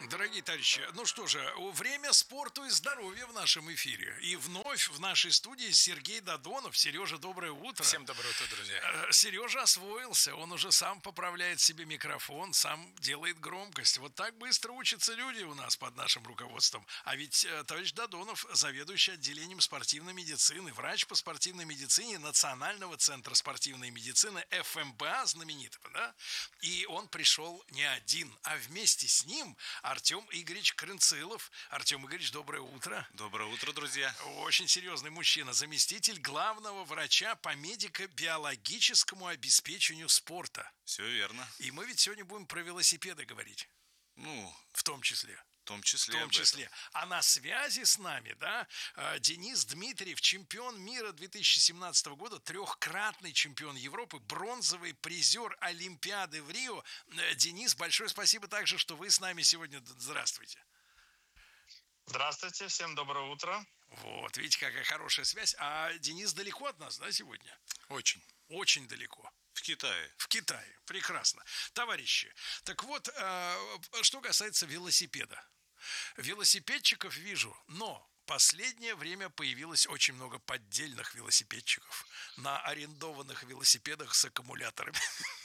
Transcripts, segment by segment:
Дорогие товарищи, ну что же, время спорту и здоровья в нашем эфире. И вновь в нашей студии Сергей Додонов. Сережа, доброе утро. Всем доброе утро, друзья. Сережа освоился, он уже сам поправляет себе микрофон, сам делает громкость. Вот так быстро учатся люди у нас под нашим руководством. А ведь товарищ Додонов, заведующий отделением спортивной медицины, врач по спортивной медицине Национального центра спортивной медицины ФМБА знаменитого, да? И он пришел не один, а вместе с ним Артем Игоревич Крынцилов. Артем Игоревич, доброе утро. Доброе утро, друзья. Очень серьезный мужчина, заместитель главного врача по медико-биологическому обеспечению спорта. Все верно. И мы ведь сегодня будем про велосипеды говорить. Ну, в том числе. В том числе. А на связи с нами, да, Денис Дмитриев, чемпион мира 2017 года, трехкратный чемпион Европы, бронзовый призер Олимпиады в Рио. Денис, большое спасибо также, что вы с нами сегодня. Здравствуйте. Здравствуйте, всем доброе утро. Вот, видите, какая хорошая связь. А Денис далеко от нас, да, сегодня? Очень. Очень далеко. В Китае. В Китае, прекрасно. Товарищи, так вот, что касается велосипеда. Велосипедчиков вижу, но последнее время появилось очень много поддельных велосипедчиков на арендованных велосипедах с аккумуляторами.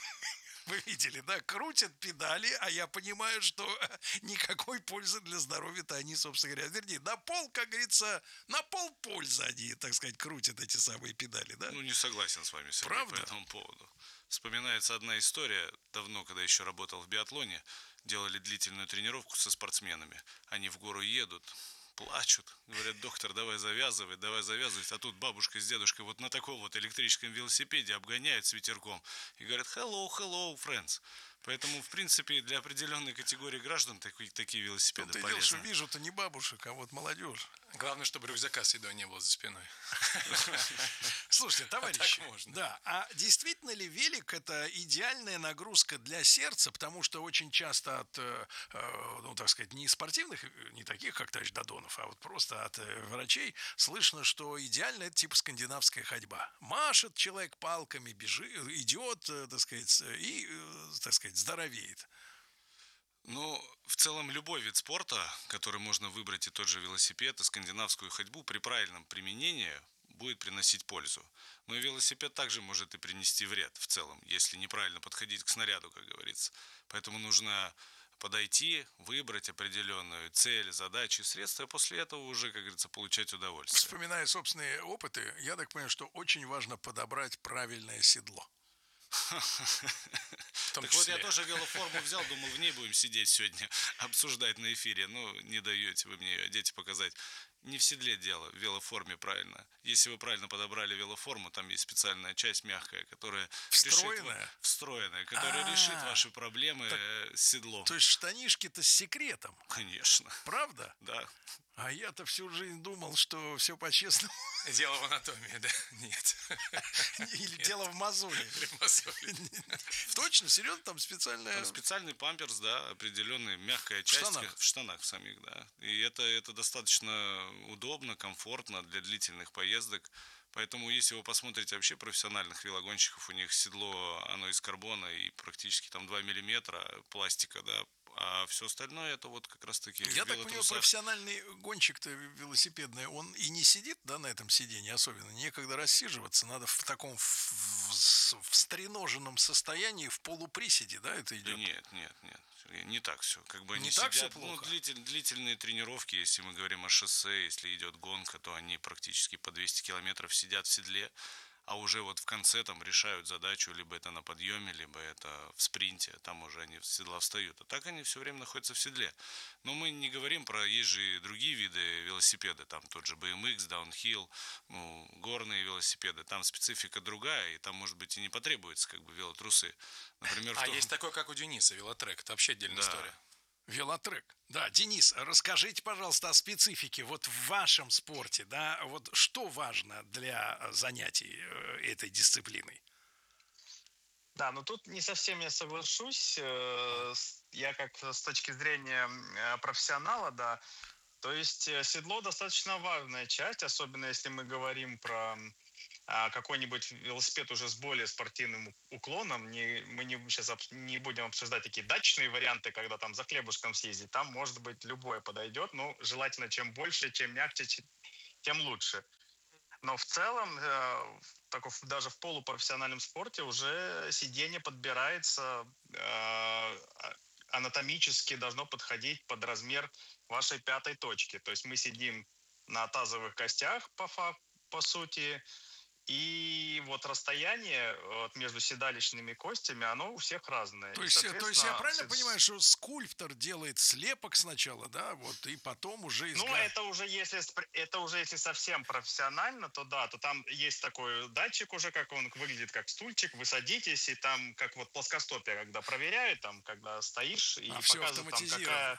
Вы видели, да? Крутят педали, а я понимаю, что никакой пользы для здоровья-то они, собственно говоря, вернее, на пол, как говорится, на пол пользы они, так сказать, крутят эти самые педали, да? Ну, не согласен с вами, Сергей, правда? по этому поводу. Вспоминается одна история, давно, когда еще работал в биатлоне, делали длительную тренировку со спортсменами. Они в гору едут, плачут, говорят: доктор, давай завязывай, а тут бабушка с дедушкой вот на таком вот электрическом велосипеде обгоняют с ветерком и говорят: hello, friends. Поэтому, в принципе, для определенной категории граждан такие велосипеды ты полезны. Ты вижу-то не бабушек, а вот молодежь. Главное, чтобы рюкзака с едой не было за спиной. Слушайте, товарищи, можно. Да, а действительно ли велик — это идеальная нагрузка для сердца, потому что очень часто от, ну, так сказать, не спортивных, не таких, как товарищ Додонов, а вот просто от врачей слышно, что идеально это типа скандинавская ходьба. Машет человек палками, бежит, идет, так сказать, и, так сказать, здоровеет. Ну, в целом, любой вид спорта, который можно выбрать, и тот же велосипед, и скандинавскую ходьбу, при правильном применении будет приносить пользу. Но и велосипед также может и принести вред в целом, если неправильно подходить к снаряду, как говорится. Поэтому нужно подойти, выбрать определенную цель, задачу, средства, и после этого уже, как говорится, получать удовольствие. Вспоминая собственные опыты, я так понимаю, что очень важно подобрать правильное седло. Так вот, я тоже велоформу взял, думал, в ней будем сидеть сегодня, обсуждать на эфире. Ну, не даете вы мне ее одеть и показать. Не в седле дело, в велоформе правильно. Если вы правильно подобрали велоформу, там есть специальная часть мягкая, которая встроенная, которая решит ваши проблемы с седлом. То есть штанишки-то с секретом. Конечно. Правда? Да. А я-то всю жизнь думал, что все по-честному. Дело в анатомии, да? Нет. Или дело в мозоли. Точно? Серьезно? Там специальная... Там специальный памперс, да, определенный, мягкая часть. В штанах самих, да. И это достаточно удобно, комфортно для длительных поездок. Поэтому, если вы посмотрите вообще профессиональных велогонщиков, у них седло, оно из карбона и практически там 2 миллиметра пластика, да, а все остальное это вот как раз таки Я так понимаю, профессиональный гонщик-то велосипедный, он и не сидит, да, на этом сиденье особенно, некогда рассиживаться, надо в таком в стреноженном состоянии, в полуприседе, да, это идет? Да нет, не так все. Как бы не они так сидят, все плохо? Длительные тренировки, если мы говорим о шоссе, если идет гонка, то они практически по 200 километров сидят в седле, а уже вот в конце там решают задачу, либо это на подъеме, либо это в спринте, там уже они с седла встают. А так они все время находятся в седле. Но мы не говорим про, есть же и другие виды велосипеда, там тот же BMX, Downhill, ну, горные велосипеды, там специфика другая, и там, может быть, и не потребуется как бы велотрусы. Например, есть такой, как у Дениса, велотрек, это вообще отдельная история. Велотрек. Да, Денис, расскажите, пожалуйста, о специфике вот в вашем спорте, да, вот что важно для занятий этой дисциплиной? Да, но тут не совсем я соглашусь. Я как с точки зрения профессионала, да, то есть седло достаточно важная часть, особенно если мы говорим про какой-нибудь велосипед уже с более спортивным уклоном, мы сейчас не будем обсуждать такие дачные варианты, когда там за хлебушком съездить, там, может быть, любое подойдет, но желательно, чем больше, чем мягче, тем лучше. Но в целом, даже в полупрофессиональном спорте уже сиденье подбирается анатомически, должно подходить под размер вашей пятой точки. То есть мы сидим на тазовых костях, по сути, и вот расстояние между седалищными костями, оно у всех разное. То есть я правильно понимаю, что скульптор делает слепок сначала, да, вот, и потом уже это уже если совсем профессионально, то да, то там есть такой датчик уже, как он выглядит, как стульчик, вы садитесь, и там, как вот плоскостопие, когда проверяют, там, когда стоишь, и показывают там,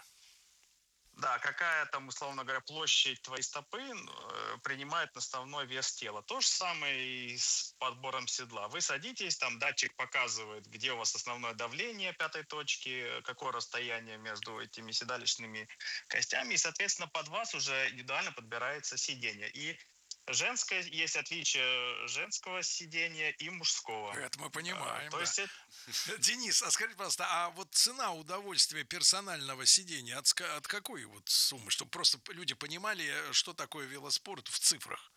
какая там, условно говоря, площадь твоей стопы принимает наставной вес тела. То же самое и с подбором седла. Вы садитесь, там датчик показывает, где у вас основное давление пятой точки, какое расстояние между этими седалищными костями, и, соответственно, под вас уже индивидуально подбирается сиденье. И есть отличие женского сидения и мужского. Это мы понимаем, то да. есть Денис, а скажите, пожалуйста, а вот цена удовольствия персонального сидения от какой вот суммы? Чтобы просто люди понимали, что такое велоспорт в цифрах.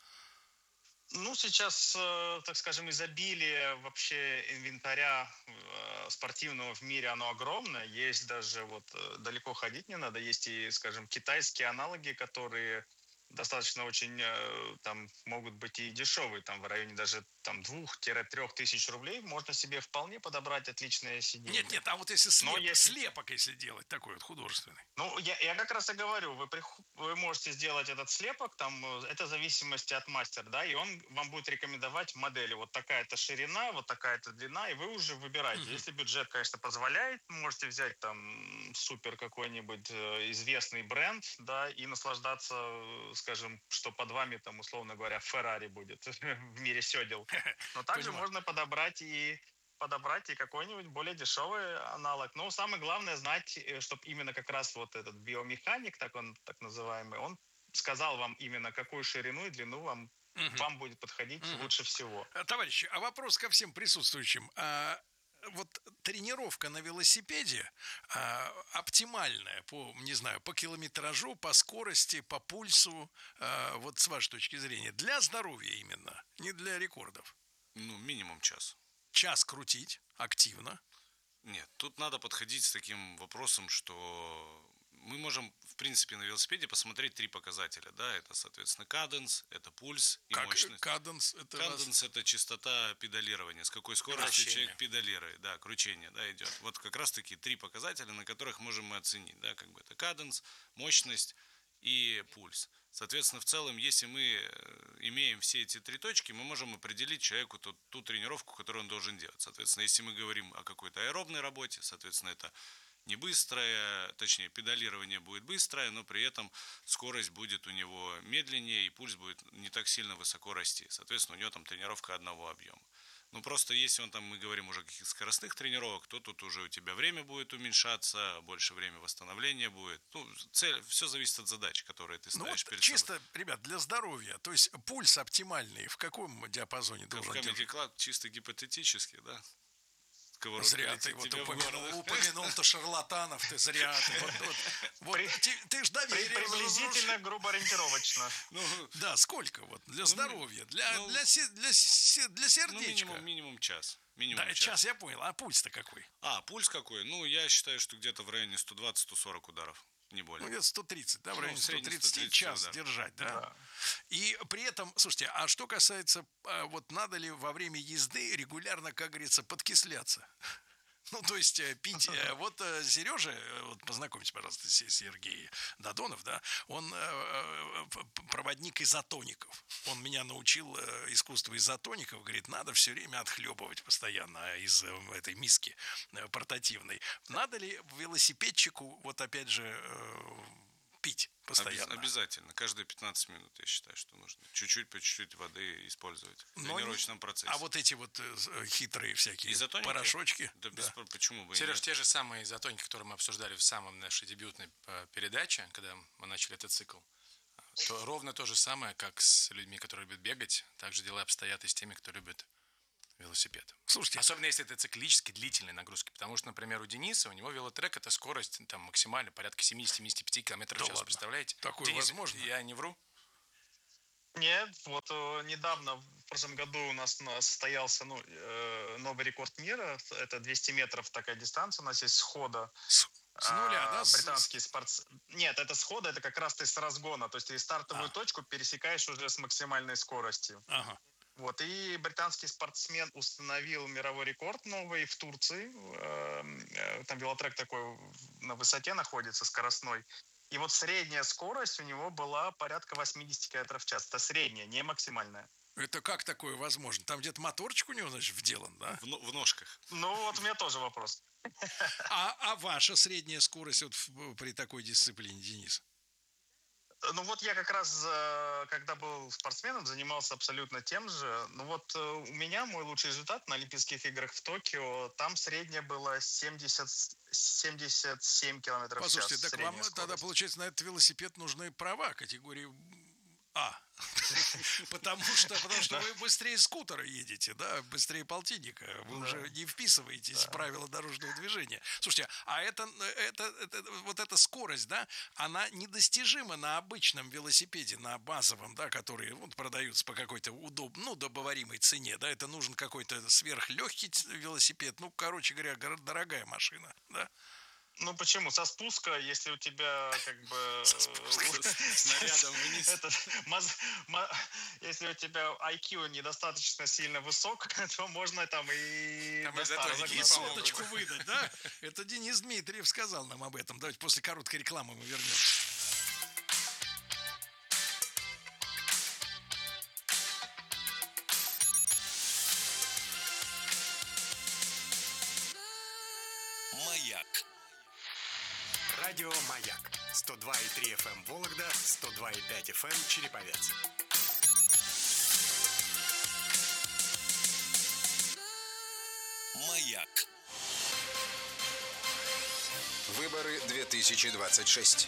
Сейчас, так скажем, изобилие вообще инвентаря спортивного в мире, оно огромное. Есть даже, далеко ходить не надо, есть и, скажем, китайские аналоги, которые достаточно очень, там, могут быть и дешевые, там, в районе даже, там, 2-3 тысяч рублей можно себе вполне подобрать отличное сиденье. Нет, а вот если слепок, если делать, такой вот художественный. Я как раз и говорю, вы можете сделать этот слепок, там, это в зависимости от мастера, да, и он вам будет рекомендовать модели, вот такая-то ширина, вот такая-то длина, и вы уже выбираете. Если бюджет, конечно, позволяет, можете взять, там, супер какой-нибудь известный бренд, да, и наслаждаться, скажем, что под вами, там, условно говоря, Феррари будет в мире седел. Но также можно подобрать и какой-нибудь более дешевый аналог. Но самое главное знать, чтобы именно как раз вот этот биомеханик, так называемый, он сказал вам именно, какую ширину и длину вам будет подходить лучше всего. Товарищи, а вопрос ко всем присутствующим. Вот тренировка на велосипеде оптимальная по километражу, по скорости, по пульсу, вот с вашей точки зрения, для здоровья именно, не для рекордов? Минимум час. Час крутить активно? Нет, тут надо подходить с таким вопросом, что мы можем, в принципе, на велосипеде посмотреть 3 показателя, да, это, соответственно, каденс, это пульс и мощность. Каденс это частота педалирования, с какой скоростью человек педалирует, да, кручение, да, идет. Вот как раз-таки 3 показателя, на которых можем мы оценить, да, как бы это каденс, мощность и пульс. Соответственно, в целом, если мы имеем все эти 3 точки, мы можем определить человеку ту тренировку, которую он должен делать. Соответственно, если мы говорим о какой-то аэробной работе, соответственно, это не быстрое, точнее, педалирование будет быстрое, но при этом скорость будет у него медленнее, и пульс будет не так сильно высоко расти. Соответственно, у него там тренировка одного объема. Просто если мы говорим уже о каких-то скоростных тренировок, то тут уже у тебя время будет уменьшаться, больше время восстановления будет. Все зависит от задач, которые ты ставишь перед собой. Чисто, ребят, для здоровья, то есть пульс оптимальный в каком диапазоне должен быть? В Comedy Club чисто гипотетически, да? Зря ты упомянул-то шарлатанов, ты зря. Ты ж доверие. Приблизительно, грубо ориентировочно. Да, сколько для здоровья, для сердечка? Минимум час. Час я понял, а пульс-то какой? Пульс какой? Я считаю, что где-то в районе 120-140 ударов. Не более. Где-то 130, да, в районе 130 час держать, да. И при этом, слушайте, а что касается, надо ли во время езды регулярно, как говорится, подкисляться? То есть пить. Сережа, познакомьтесь, пожалуйста, Сергей Додонов, да, он проводник изотоников. Он меня научил искусству изотоников, говорит, надо все время отхлебывать постоянно из этой миски портативной. Надо ли велосипедчику, опять же, пить постоянно? Обязательно. Каждые 15 минут, я считаю, что нужно чуть-чуть по чуть-чуть воды использовать в тренировочном процессе. А эти хитрые всякие изотоники? Порошочки? Да. Почему бы Сереж, те же самые изотоники, которые мы обсуждали в самом нашей дебютной передаче, когда мы начали этот цикл. Ровно то же самое, как с людьми, которые любят бегать. Также дела обстоят и с теми, кто любит велосипед. Слушайте, Особенно если это циклически длительные нагрузки. Потому что, например, у Дениса, у него велотрек, это скорость там максимально порядка 70-75 км в Да час. ладно. Представляете? Такое Денис, возможно? я не вру? Нет, вот недавно, в прошлом году у нас состоялся новый рекорд мира. Это 200 метров такая дистанция. У нас есть схода. с нуля, да? Британский спортсмен. Нет, это схода, это как раз ты с разгона. То есть ты стартовую точку пересекаешь уже с максимальной скоростью. Ага. Вот, и британский спортсмен установил мировой рекорд новый в Турции. Там велотрек такой на высоте находится, скоростной. И вот средняя скорость у него была порядка 80 км в час. Это средняя, не максимальная. Это как такое возможно? Там где-то моторчик у него, значит, вделан, да? В ножках. Ну, вот у меня тоже вопрос. А ваша средняя скорость вот при такой дисциплине, Денис? Ну вот я как раз, когда был спортсменом, занимался абсолютно тем же. Ну вот у меня мой лучший результат на Олимпийских играх в Токио, там средняя была 77 километров в час. Послушайте, так вам тогда, получается, на этот велосипед нужны права категории А. Потому что вы быстрее скутера едете, да, быстрее полтинника. Вы уже не вписываетесь в правила дорожного движения. Слушайте, а вот эта скорость, да, она недостижима на обычном велосипеде, на базовом, да, который вот продаются по какой-то добываримой цене, да, это нужен какой-то сверхлегкий велосипед, ну, короче говоря, дорогая машина, да. Ну почему? Со спуска, если у тебя как бы... Снарядом вниз. Если у тебя IQ недостаточно сильно высок, то можно там и... Там и затоники И не помогут. соточку выдать, да? Это Денис Дмитриев сказал нам об этом. Давайте после короткой рекламы мы вернемся. Маяк. Радио «Маяк». 102,3 FM Вологда, 102,5 FM Череповец. Маяк. Выборы 2026.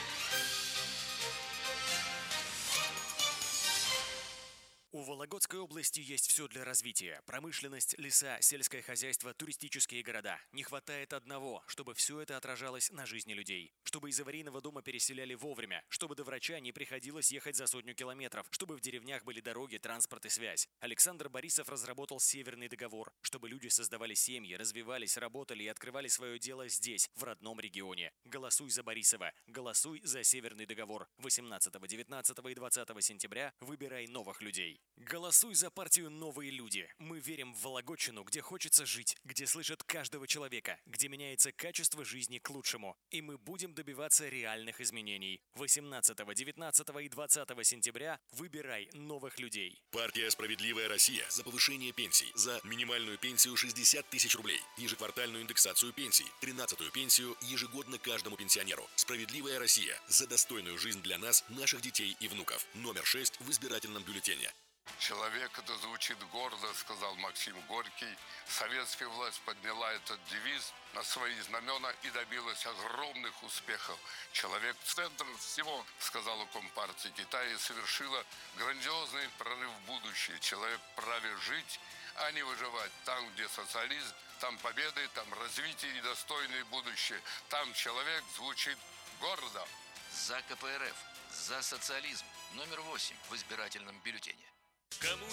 У Вологодской области есть все для развития. Промышленность, леса, сельское хозяйство, туристические города. Не хватает одного, чтобы все это отражалось на жизни людей. Чтобы из аварийного дома переселяли вовремя. Чтобы до врача не приходилось ехать за 100 километров. Чтобы в деревнях были дороги, транспорт и связь. Александр Борисов разработал Северный договор. Чтобы люди создавали семьи, развивались, работали и открывали свое дело здесь, в родном регионе. Голосуй за Борисова. Голосуй за Северный договор. 18, 19 и 20 сентября выбирай новых людей. Голосуй за партию «Новые люди». Мы верим в Вологодчину, где хочется жить, где слышат каждого человека, где меняется качество жизни к лучшему. И мы будем добиваться реальных изменений. 18, 19 и 20 сентября выбирай новых людей. Партия «Справедливая Россия» за повышение пенсий, за минимальную пенсию 60 тысяч рублей, ежеквартальную индексацию пенсий, 13-ю пенсию ежегодно каждому пенсионеру. «Справедливая Россия» за достойную жизнь для нас, наших детей и внуков. Номер 6 в избирательном бюллетене. Человек, это звучит гордо, сказал Максим Горький. Советская власть подняла этот девиз на свои знамена и добилась огромных успехов. Человек в центре всего, сказала Компартия Китая, совершила грандиозный прорыв в будущее. Человек вправе жить, а не выживать. Там, где социализм, там победы, там развитие и достойное будущее. Там человек звучит гордо. За КПРФ. За социализм. Номер 8 в избирательном бюллетене. Кому